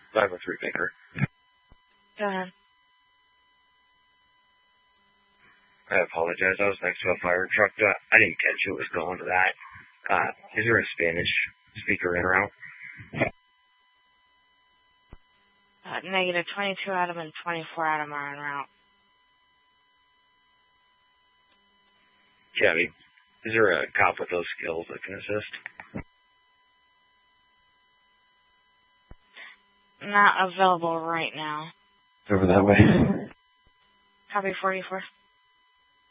503 Baker. Go ahead. I apologize. I was next to a fire truck. I didn't catch who was going to that. Is there a Spanish speaker in route? Negative 22 Adam and 24 Adam are en route. Chevy, is there a cop with those skills that can assist? Not available right now. Over that way. Copy 44.